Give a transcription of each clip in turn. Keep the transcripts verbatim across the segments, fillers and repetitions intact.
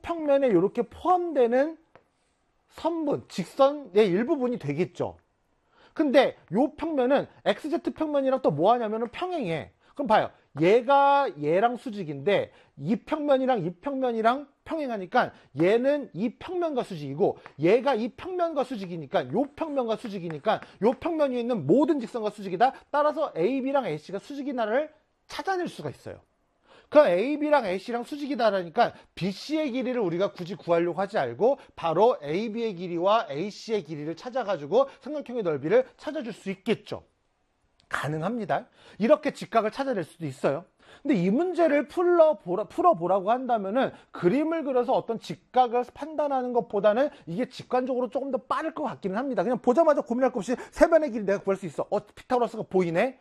평면에 이렇게 포함되는 선분, 직선의 일부분이 되겠죠. 근데 이 평면은 엑스제트 평면이랑 또 뭐 하냐면은 평행해. 그럼 봐요. 얘가 얘랑 수직인데 이 평면이랑 이 평면이랑 평행하니까 얘는 이 평면과 수직이고 얘가 이 평면과 수직이니까 요 평면과 수직이니까 요 평면 위에 있는 모든 직선과 수직이다. 따라서 에이비랑 에이씨가 수직이나를 찾아낼 수가 있어요. 그 에이비랑 에이씨랑 수직이다라니까 비씨의 길이를 우리가 굳이 구하려고 하지 않고 바로 에이비의 길이와 에이씨의 길이를 찾아가지고 삼각형의 넓이를 찾아줄 수 있겠죠. 가능합니다. 이렇게 직각을 찾아낼 수도 있어요. 근데 이 문제를 풀어보라, 풀어보라고 한다면은 그림을 그려서 어떤 직각을 판단하는 것보다는 이게 직관적으로 조금 더 빠를 것 같기는 합니다. 그냥 보자마자 고민할 것 없이 세변의 길이 내가 구할 수 있어. 어, 피타고라스가 보이네?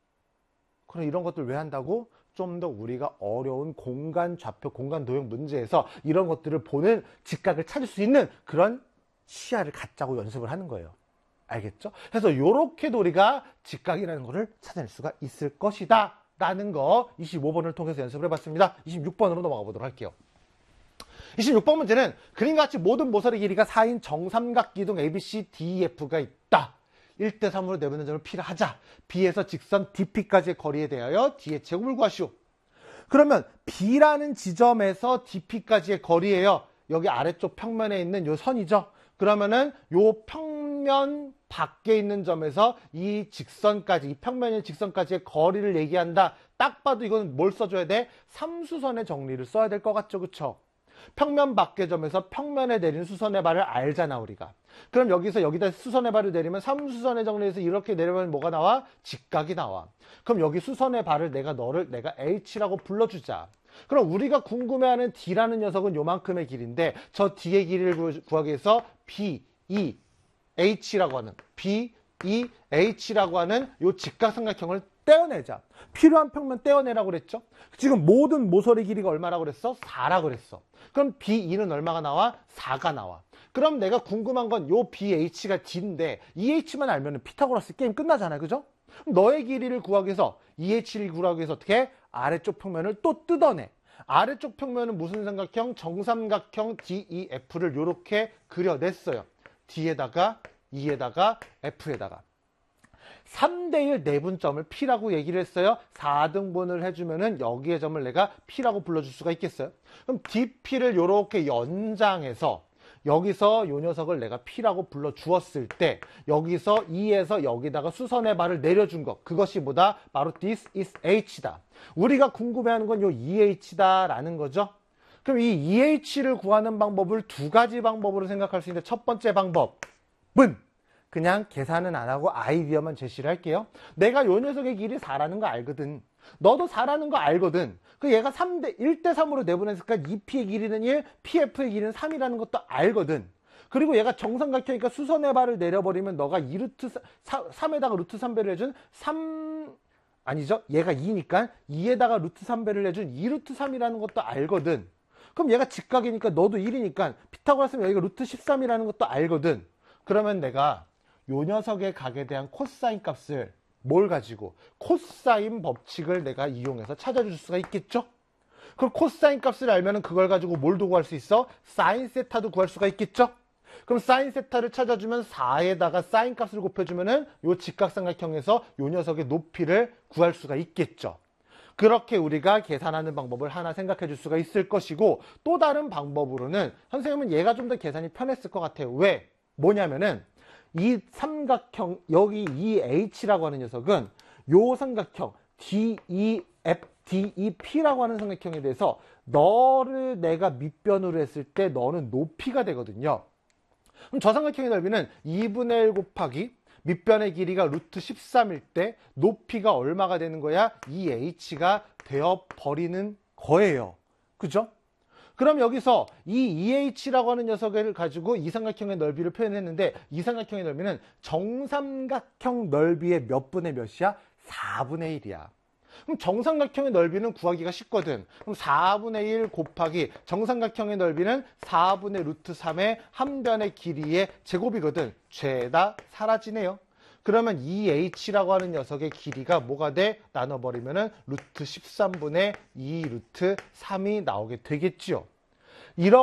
그럼 이런 것들 왜 한다고? 좀 더 우리가 어려운 공간 좌표, 공간 도형 문제에서 이런 것들을 보는 직각을 찾을 수 있는 그런 시야를 갖자고 연습을 하는 거예요. 알겠죠? 그래서 이렇게도 우리가 직각이라는 것을 찾아낼 수가 있을 것이다 라는 거 이십오 번을 통해서 연습을 해봤습니다. 이십육 번으로 넘어가 보도록 할게요. 이십육 번 문제는 그림과 같이 모든 모서리 길이가 사인 정삼각기둥 에이비씨 디이에프가 있다. 일 대 삼으로 내보낸 점을 P라 하자. B에서 직선 디피까지의 거리에 대하여 D의 제곱을 구하시오. 그러면 B라는 지점에서 디피까지의 거리예요. 여기 아래쪽 평면에 있는 요 선이죠. 그러면은 요 평면 밖에 있는 점에서 이 직선까지, 이 평면의 직선까지의 거리를 얘기한다. 딱 봐도 이건 뭘 써줘야 돼? 삼수선의 정리를 써야 될 것 같죠, 그쵸? 평면 밖의 점에서 평면에 내린 수선의 발을 알잖아, 우리가. 그럼 여기서 여기다 수선의 발을 내리면 삼수선의 정리에서 이렇게 내리면 뭐가 나와? 직각이 나와. 그럼 여기 수선의 발을 내가 너를 내가 H라고 불러주자. 그럼 우리가 궁금해하는 D라는 녀석은 요만큼의 길인데 저 D의 길이를 구하기 위해서 B, E, H라고 하는 B, E, H라고 하는 요 직각삼각형을 떼어내자. 필요한 평면 떼어내라고 그랬죠? 지금 모든 모서리 길이가 얼마라고 그랬어? 사라고 그랬어. 그럼 비 이는 얼마가 나와? 사가 나와. 그럼 내가 궁금한 건 요 비에이치가 D인데 이에이치만 알면 피타고라스 게임 끝나잖아요. 그죠? 너의 길이를 구하기 위해서 이에이치를 구하기 위해서 어떻게? 아래쪽 평면을 또 뜯어내. 아래쪽 평면은 무슨 삼각형? 정삼각형 디이에프를 이렇게 그려냈어요. D에다가 E에다가 F에다가 삼 대 일 내분점을 P라고 얘기를 했어요. 사 등분을 해주면은 여기의 점을 내가 P라고 불러줄 수가 있겠어요. 그럼 디피를 이렇게 연장해서 여기서 요 녀석을 내가 P라고 불러주었을 때 여기서 E에서 여기다가 수선의 발을 내려준 것, 그것이 뭐다? 바로 this is H다. 우리가 궁금해하는 건 요 이에이치다 라는 거죠. 그럼 이 이에이치를 구하는 방법을 두 가지 방법으로 생각할 수 있는데 첫 번째 방법은 그냥 계산은 안 하고 아이디어만 제시를 할게요. 내가 요 녀석의 길이 사라는 거 알거든. 너도 사라는 거 알거든. 그 얘가 삼 대 일 대 삼으로 내보냈으니까 이 피의 길이는 일, 피에프의 길이는 삼이라는 것도 알거든. 그리고 얘가 정삼각형이니까 수선의 발을 내려버리면 너가 이 루트 삼에다가 루트 삼 배를 해준 삼 아니죠? 얘가 이니까 이에다가 루트 삼 배를 해준 이 루트 삼이라는 것도 알거든. 그럼 얘가 직각이니까 너도 일이니까 피타고라스면 여기가 루트 십삼이라는 것도 알거든. 그러면 내가 요 녀석의 각에 대한 코사인 값을 뭘 가지고? 코사인 법칙을 내가 이용해서 찾아줄 수가 있겠죠? 그럼 코사인 값을 알면 그걸 가지고 뭘도 구할 수 있어? 사인 세타도 구할 수가 있겠죠? 그럼 사인 세타를 찾아주면 사에다가 사인 값을 곱해주면은 요 직각삼각형에서 요 녀석의 높이를 구할 수가 있겠죠? 그렇게 우리가 계산하는 방법을 하나 생각해 줄 수가 있을 것이고 또 다른 방법으로는 선생님은 얘가 좀 더 계산이 편했을 것 같아요. 왜? 뭐냐면은 이 삼각형 여기 이 H라고 하는 녀석은 요 삼각형 디이에프, 디이피라고 하는 삼각형에 대해서 너를 내가 밑변으로 했을 때 너는 높이가 되거든요. 그럼 저 삼각형의 넓이는 이분의 일 곱하기 밑변의 길이가 루트 십삼일 때 높이가 얼마가 되는 거야? 이 H가 되어버리는 거예요. 그죠? 그럼 여기서 이 이에이치라고 하는 녀석을 가지고 이 삼각형의 넓이를 표현했는데 이 삼각형의 넓이는 정삼각형 넓이의 몇 분의 몇이야? 사분의 일이야. 그럼 정삼각형의 넓이는 구하기가 쉽거든. 그럼 사분의 일 곱하기 정삼각형의 넓이는 사분의 루트 삼의 한 변의 길이의 제곱이거든. 죄다 사라지네요. 그러면 이 에이치라고 하는 녀석의 길이가 뭐가 돼? 나눠버리면은 루트 십삼분의 이 루트 삼이 나오게 되겠죠. 이렇게